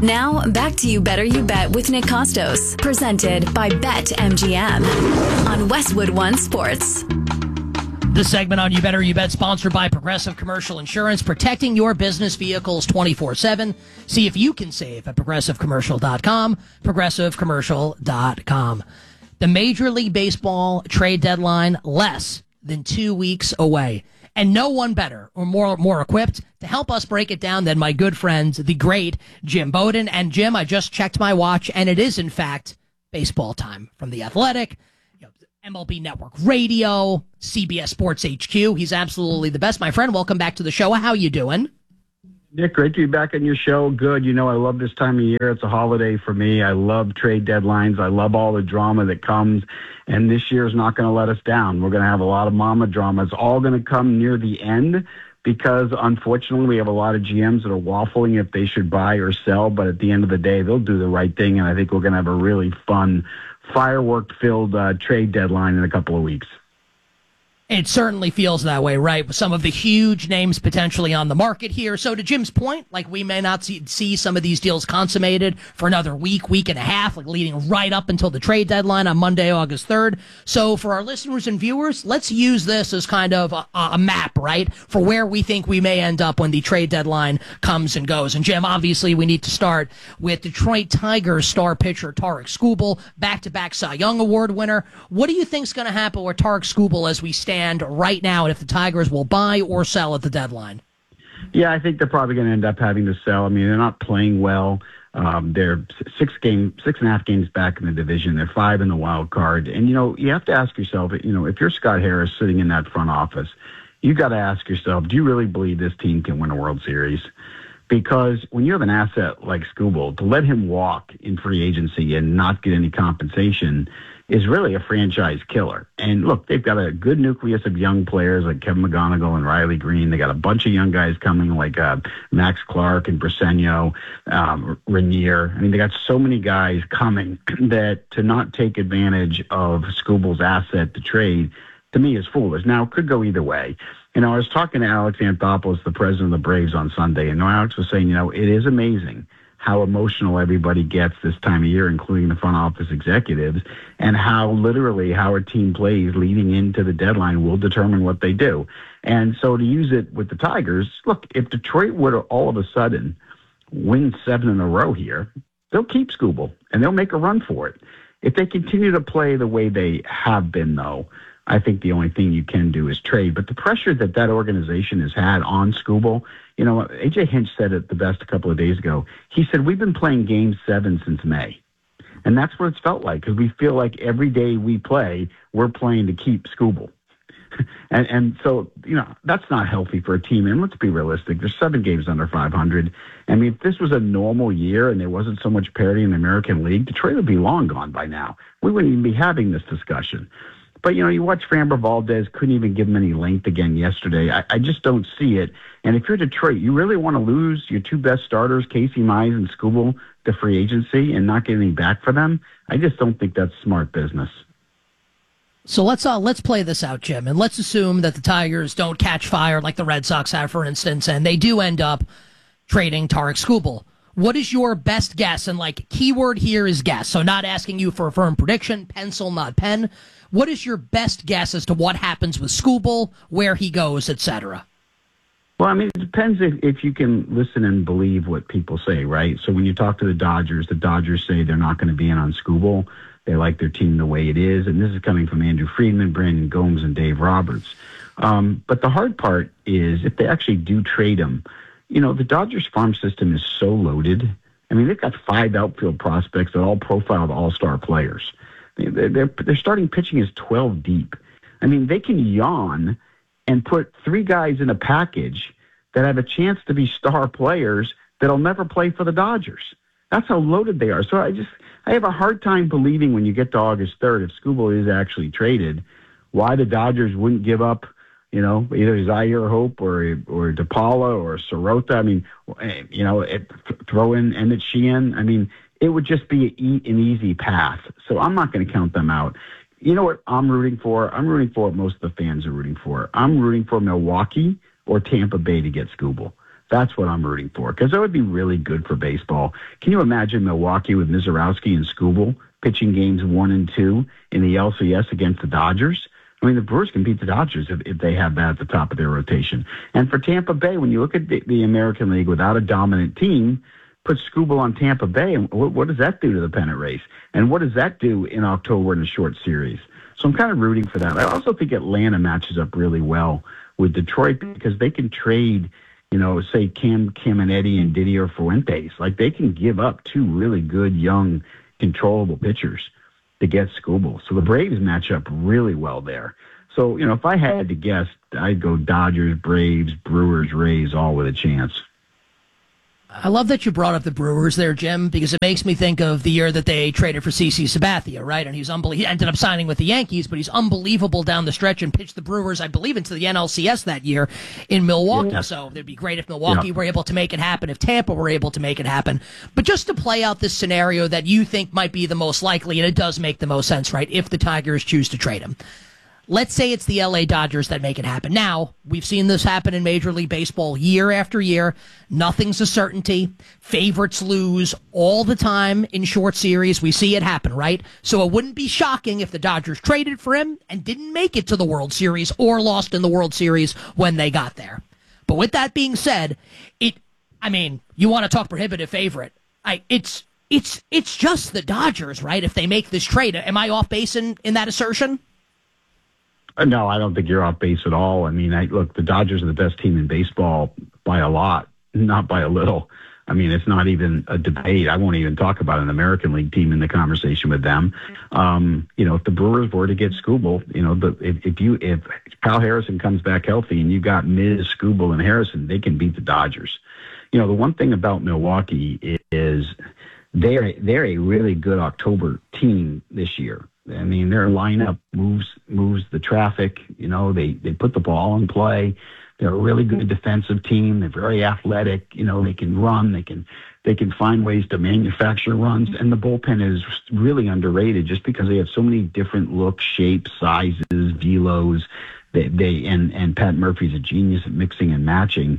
Now, back to You Better You Bet with Nick Costos, presented by BetMGM on Westwood One Sports. This segment on You Better You Bet, sponsored by Progressive Commercial Insurance, protecting your business vehicles 24/7. See if you can save at progressivecommercial.com, progressivecommercial.com. The Major League Baseball trade deadline less than 2 weeks away. And no one better or more equipped to help us break it down than my good friend, the great Jim Bowden. And Jim, I just checked my watch, and it is, in fact, baseball time from The Athletic, MLB Network Radio, CBS Sports HQ. He's absolutely the best. My friend, welcome back to the show. How you doing? Nick, great to be back on your show. Good. You know, I love this time of year. It's a holiday for me. I love trade deadlines. I love all the drama that comes. And this year is not going to let us down. We're going to have a lot of mama drama. It's all going to come near the end because, unfortunately, we have a lot of GMs that are waffling if they should buy or sell. But at the end of the day, they'll do the right thing. And I think we're going to have a really fun, firework-filled trade deadline in a couple of weeks. It certainly feels that way, right? With some of the huge names potentially on the market here. So to Jim's point, like we may not see some of these deals consummated for another week and a half, like leading right up until the trade deadline on Monday, August 3rd. So for our listeners and viewers, let's use this as kind of a map, right? For where we think we may end up when the trade deadline comes and goes. And Jim, obviously we need to start with Detroit Tigers star pitcher Tarik Skubal, back-to-back Cy Young Award winner. What do you think is going to happen with Tarik Skubal as we stand right now, and if the Tigers will buy or sell at the deadline? Yeah, I think they're probably going to end up having to sell. I mean, they're not playing well. They're 6.5 games back in the division. They're 5 in the wild card. And, you know, you have to ask yourself, you know, if you're Scott Harris sitting in that front office, you got to ask yourself, do you really believe this team can win a World Series? Because when you have an asset like Skubal, to let him walk in free agency and not get any compensation is really a franchise killer. And look, they've got a good nucleus of young players like Kevin McGonigal and Riley Green. They got a bunch of young guys coming like Max Clark and Briseño, Rainier. I mean, they got so many guys coming that to not take advantage of Skubal's asset to trade, to me, is foolish. Now, it could go either way. You know, I was talking to Alex Anthopoulos, the president of the Braves, on Sunday, and Alex was saying, you know, it is amazing how emotional everybody gets this time of year, including the front office executives, and how literally how a team plays leading into the deadline will determine what they do. And so to use it with the Tigers, look, if Detroit were to all of a sudden win 7 in a row here, they'll keep Skubal, and they'll make a run for it. If they continue to play the way they have been, though, I think the only thing you can do is trade. But the pressure that that organization has had on Skubal, you know, A.J. Hinch said it the best a couple of days ago. He said, we've been playing Game 7 since May. And that's what it's felt like, because we feel like every day we play, we're playing to keep Skubal. and so, you know, that's not healthy for a team. And let's be realistic. There's 7 games under 500. I mean, if this was a normal year and there wasn't so much parity in the American League, Detroit would be long gone by now. We wouldn't even be having this discussion. But, you know, you watch Framber Valdez, couldn't even give him any length again yesterday. I just don't see it. And if you're Detroit, you really want to lose your 2 best starters, Casey Mize and Skubal, to free agency and not get anything back for them? I just don't think that's smart business. So let's play this out, Jim, and let's assume that the Tigers don't catch fire like the Red Sox have, for instance, and they do end up trading Tarik Skubal. What is your best guess? And, like, keyword here is guess, so not asking you for a firm prediction, pencil, not pen. What is your best guess as to what happens with Skubal, where he goes, etc.? Well, I mean, it depends if you can listen and believe what people say, right? So when you talk to the Dodgers say they're not going to be in on Skubal. They like their team the way it is. And this is coming from Andrew Friedman, Brandon Gomes, and Dave Roberts. But the hard part is if they actually do trade him, you know, the Dodgers farm system is so loaded. I mean, they've got 5 outfield prospects that all profiled all-star players. Their starting pitching is 12 deep. I mean, they can yawn and put 3 guys in a package that have a chance to be star players that'll never play for the Dodgers. That's how loaded they are. So I have a hard time believing when you get to August 3rd, if Skubal is actually traded, why the Dodgers wouldn't give up, you know, either Zaire Hope or DePaula or Sirota. I mean, you know, throw in Emmett Sheehan. I mean, it would just be an easy path. So I'm not going to count them out. You know what I'm rooting for? I'm rooting for what most of the fans are rooting for. I'm rooting for Milwaukee or Tampa Bay to get Skubal. That's what I'm rooting for, because that would be really good for baseball. Can you imagine Milwaukee with Mizorowski and Skubal pitching games 1 and 2 in the LCS against the Dodgers? I mean, the Brewers can beat the Dodgers if they have that at the top of their rotation. And for Tampa Bay, when you look at the American League without a dominant team, put Skubal on Tampa Bay, and what does that do to the pennant race? And what does that do in October in a short series? So I'm kind of rooting for that. I also think Atlanta matches up really well with Detroit because they can trade, say Cam Caminetti and Didier Fuentes. Like, they can give up 2 really good, young, controllable pitchers to get Skubal. So the Braves match up really well there. So, if I had to guess, I'd go Dodgers, Braves, Brewers, Rays, all with a chance. I love that you brought up the Brewers there, Jim, because it makes me think of the year that they traded for CC Sabathia, right? And he ended up signing with the Yankees, but he's unbelievable down the stretch and pitched the Brewers, I believe, into the NLCS that year in Milwaukee. Yeah. So it'd be great if Milwaukee were able to make it happen, if Tampa were able to make it happen. But just to play out this scenario that you think might be the most likely, and it does make the most sense, right, if the Tigers choose to trade him. Let's say it's the LA Dodgers that make it happen. Now, we've seen this happen in Major League Baseball year after year. Nothing's a certainty. Favorites lose all the time in short series. We see it happen, right? So it wouldn't be shocking if the Dodgers traded for him and didn't make it to the World Series or lost in the World Series when they got there. But with that being said, you want to talk prohibitive favorite. It's just the Dodgers, right? If they make this trade, am I off base in that assertion? No, I don't think you're off base at all. I mean, look, the Dodgers are the best team in baseball by a lot, not by a little. I mean, it's not even a debate. I won't even talk about an American League team in the conversation with them. If the Brewers were to get Skubal, if Kyle Harrison comes back healthy and you've got Miz, Skubal, and Harrison, they can beat the Dodgers. The one thing about Milwaukee is they're a really good October team this year. I mean, their lineup moves the traffic. They put the ball in play. They're a really good defensive team. They're very athletic. They can run. They can find ways to manufacture runs. And the bullpen is really underrated just because they have so many different looks, shapes, sizes, velos. And Pat Murphy's a genius at mixing and matching.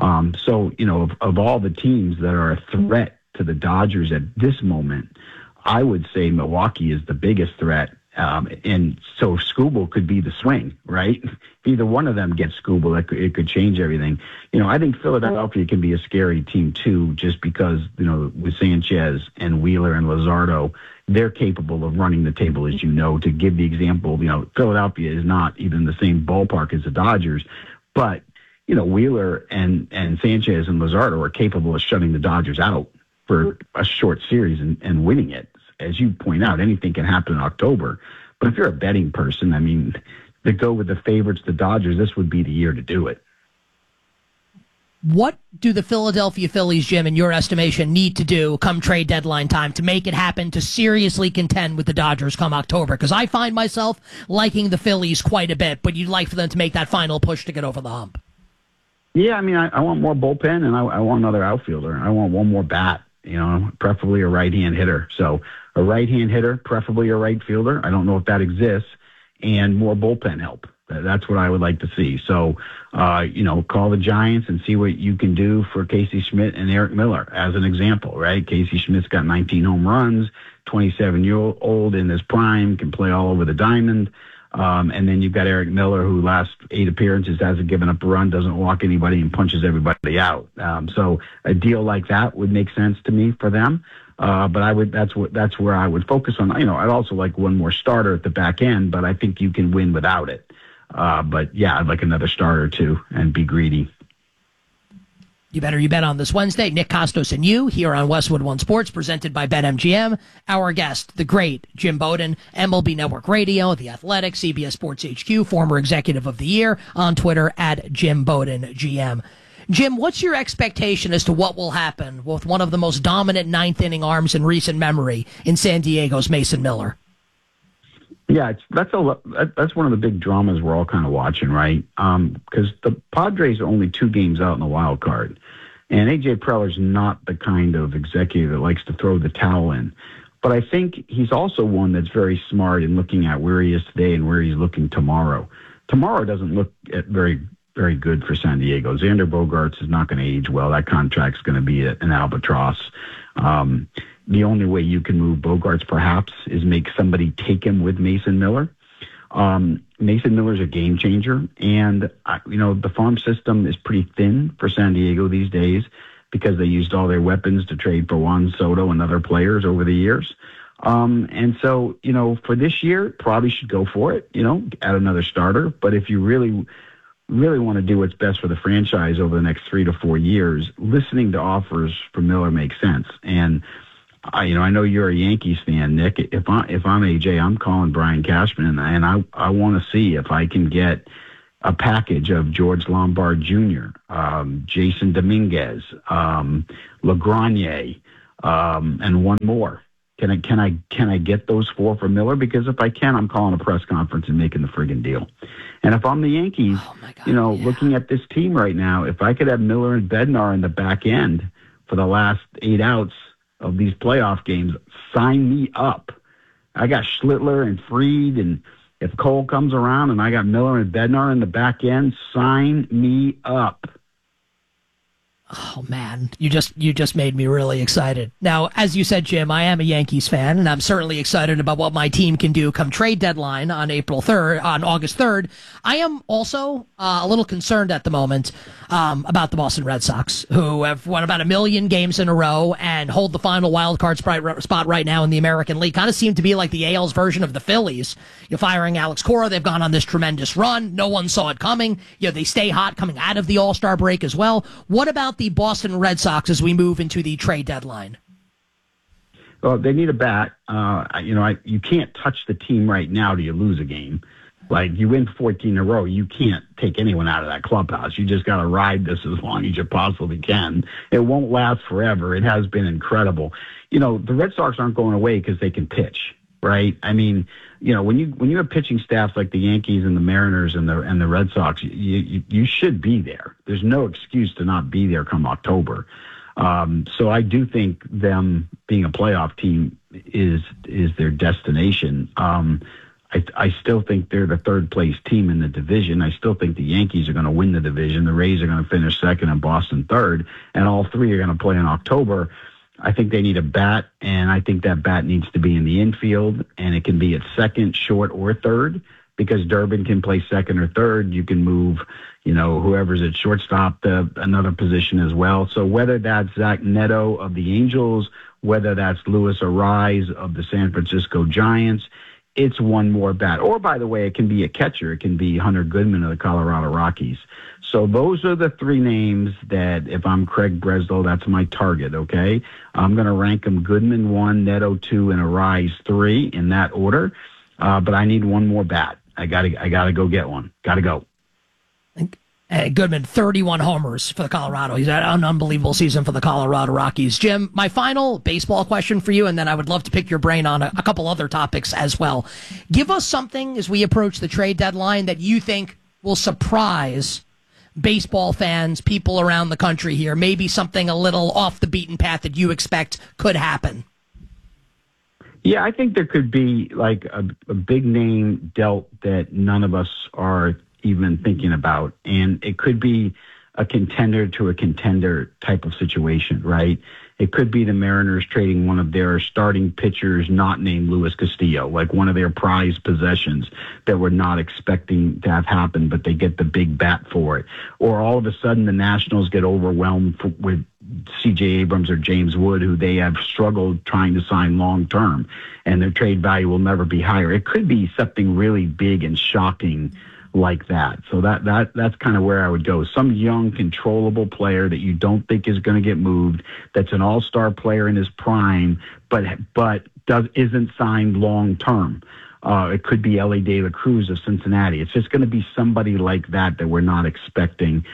Of all the teams that are a threat to the Dodgers at this moment, I would say Milwaukee is the biggest threat, and so Skubal could be the swing, right? If either one of them gets Skubal, it could change everything. I think Philadelphia can be a scary team too, just because with Sanchez and Wheeler and Luzardo, they're capable of running the table, as you know. To give the example, Philadelphia is not even the same ballpark as the Dodgers, but Wheeler and Sanchez and Luzardo are capable of shutting the Dodgers out for a short series and winning it. As you point out, anything can happen in October. But if you're a betting person, I mean, to go with the favorites, the Dodgers, this would be the year to do it. What do the Philadelphia Phillies, Jim, in your estimation, need to do come trade deadline time to make it happen to seriously contend with the Dodgers come October? Because I find myself liking the Phillies quite a bit, but you'd like for them to make that final push to get over the hump. Yeah, I mean, I want more bullpen, and I want another outfielder. I want one more bat, preferably a right-hand hitter. So a right-hand hitter, preferably a right fielder. I don't know if that exists, and more bullpen help. That's what I would like to see. So, call the Giants and see what you can do for Casey Schmidt and Eric Miller as an example, right? Casey Schmidt's got 19 home runs, 27-year-old in his prime, can play all over the diamond. And then you've got Eric Miller, who last 8 appearances hasn't given up a run, doesn't walk anybody, and punches everybody out. So a deal like that would make sense to me for them. But that's where I would focus on. I'd also like one more starter at the back end, but I think you can win without it. But yeah, I'd like another starter too, and be greedy. You bet on this Wednesday. Nick Kostos and you here on Westwood One Sports, presented by BetMGM. Our guest, the great Jim Bowden, MLB Network Radio, The Athletic, CBS Sports HQ, former Executive of the Year, on Twitter at Jim Bowden GM. Jim, what's your expectation as to what will happen with one of the most dominant ninth-inning arms in recent memory in San Diego's Mason Miller? Yeah, that's one of the big dramas we're all kind of watching, right? Because the Padres are only 2 games out in the wild card, and A.J. Preller's not the kind of executive that likes to throw the towel in. But I think he's also one that's very smart in looking at where he is today and where he's looking tomorrow. Tomorrow doesn't look very very good for San Diego. Xander Bogaerts is not going to age well. That contract's going to be an albatross. The only way you can move Bogaerts, perhaps, is make somebody take him with Mason Miller. Mason Miller's a game changer, and the farm system is pretty thin for San Diego these days because they used all their weapons to trade for Juan Soto and other players over the years. And so, for this year, probably should go for it, add another starter. But if you really want to do what's best for the franchise over the next 3 to 4 years, listening to offers for Miller makes sense. And I know you're a Yankees fan, Nick. If I'm AJ, I'm calling Brian Cashman, and I want to see if I can get a package of George Lombard Jr., Jason Dominguez, LaGrenier, and one more. Can I get those 4 for Miller? Because if I can, I'm calling a press conference and making the friggin' deal. And if I'm the Yankees, looking at this team right now, if I could have Miller and Bednar in the back end for the last 8 outs of these playoff games, sign me up. I got Schlittler and Fried, and if Cole comes around and I got Miller and Bednar in the back end, sign me up. Oh man, you just made me really excited. Now, as you said, Jim, I am a Yankees fan, and I'm certainly excited about what my team can do come trade deadline on August 3rd. I am also a little concerned at the moment about the Boston Red Sox, who have won about 1 million games in a row and hold the final wild card spot right now in the American League. Kind of seem to be like the AL's version of the Phillies. You're firing Alex Cora. They've gone on this tremendous run. No one saw it coming. They stay hot coming out of the All-Star break as well. What about the Boston Red Sox as we move into the trade deadline? Well, they need a bat. You can't touch the team right now till you lose a game. Like, you win 14 in a row, you can't take anyone out of that clubhouse. You just got to ride this as long as you possibly can. It won't last forever. It has been incredible. The Red Sox aren't going away because they can pitch, right? I mean, when you have pitching staffs like the Yankees and the Mariners and the Red Sox, you should be there. There's no excuse to not be there come October. So I do think them being a playoff team is their destination. I still think they're the third place team in the division. I still think the Yankees are going to win the division. The Rays are going to finish second and Boston third, and all three are going to play in October. I think they need a bat, and I think that bat needs to be in the infield, and it can be at second, short, or third, because Durbin can play second or third. You can move, whoever's at shortstop to another position as well. So whether that's Zach Neto of the Angels, whether that's Luis Arraez of the San Francisco Giants, it's one more bat. Or, by the way, it can be a catcher. It can be Hunter Goodman of the Colorado Rockies. So those are the 3 names that, if I'm Craig Breslow, that's my target, okay? I'm going to rank them Goodman 1, Neto 2, and Arraez 3 in that order. But I need one more bat. I gotta go get one. Gotta go. Goodman, 31 homers for the Colorado. He's had an unbelievable season for the Colorado Rockies. Jim, my final baseball question for you, and then I would love to pick your brain on a couple other topics as well. Give us something as we approach the trade deadline that you think will surprise baseball fans, people around the country here. Maybe something a little off the beaten path that you expect could happen. Yeah, I think there could be like a big name dealt that none of us are even thinking about. And it could be a contender to a contender type of situation, right? It could be the Mariners trading one of their starting pitchers not named Luis Castillo, like one of their prized possessions that we're not expecting to have happen, but they get the big bat for it. Or all of a sudden the Nationals get overwhelmed with C.J. Abrams or James Wood, who they have struggled trying to sign long-term, and their trade value will never be higher. It could be something really big and shocking like that. So that's kind of where I would go. Some young, controllable player that you don't think is going to get moved, that's an all-star player in his prime, but isn't signed long-term. It could be Elly De La Cruz of Cincinnati. It's just going to be somebody like that we're not expecting.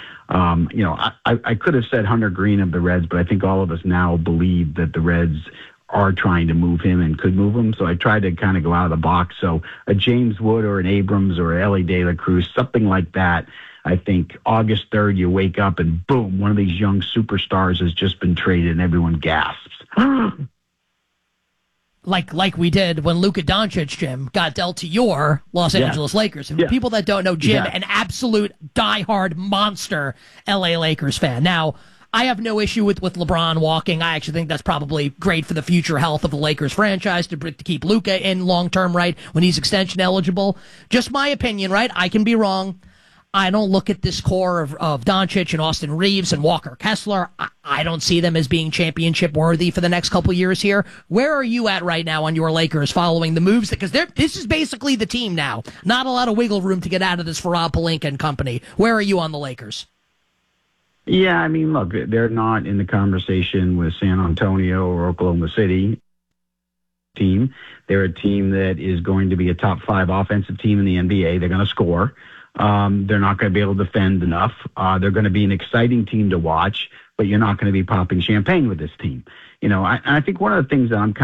I could have said Hunter Green of the Reds, but I think all of us now believe that the Reds are trying to move him and could move him. So I tried to kind of go out of the box. So a James Wood or an Abrams or Elly De La Cruz, something like that. I think August 3rd, you wake up and boom, one of these young superstars has just been traded and everyone gasps. like we did when Luka Doncic, Jim, got dealt to your Los Angeles Lakers. And for people that don't know, Jim, an absolute diehard monster LA Lakers fan. Now, I have no issue with LeBron walking. I actually think that's probably great for the future health of the Lakers franchise to keep Luka in long-term, right, when he's extension eligible. Just my opinion, right? I can be wrong. I don't look at this core of Doncic and Austin Reeves and Walker Kessler. I don't see them as being championship worthy for the next couple of years here. Where are you at right now on your Lakers following the moves? Because this is basically the team now. Not a lot of wiggle room to get out of this for Rob Pelinka and company. Where are you on the Lakers? Yeah, I mean, look, they're not in the conversation with San Antonio or Oklahoma City team. They're a team that is going to be a top 5 offensive team in the NBA. They're going to score. They're not going to be able to defend enough. They're going to be an exciting team to watch, but you're not going to be popping champagne with this team. You know, I think one of the things that I'm kind